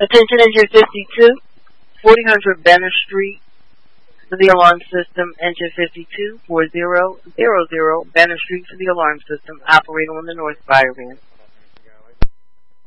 Attention engine 52, 4000 Banner Street for the alarm system. Engine 52, 4000 Banner Street for the alarm system. Operating on the North Fire Van.